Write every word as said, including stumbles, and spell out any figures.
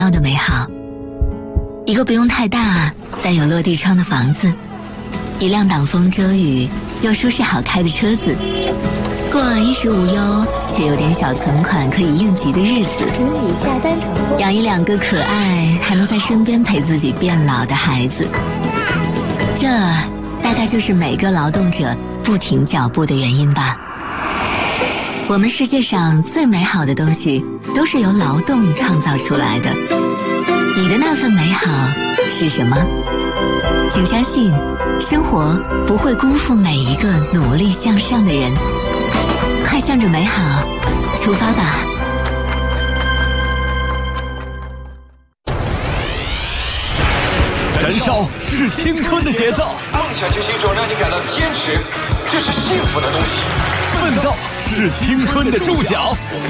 要的美好。一个不用太大但有落地窗的房子，一辆挡风遮雨又舒适好开的车子，过衣食无忧且有点小存款可以应急的日子，养一两个可爱还能在身边陪自己变老的孩子，这大概就是每个劳动者不停脚步的原因吧。我们世界上最美好的东西都是由劳动创造出来的，你的那份美好是什么？请相信，生活不会辜负每一个努力向上的人。快向着美好出发吧！ 燃烧是青春的节奏， 梦想就是一种让你感到坚持，这是幸福的东西。 奋斗是青春的注脚，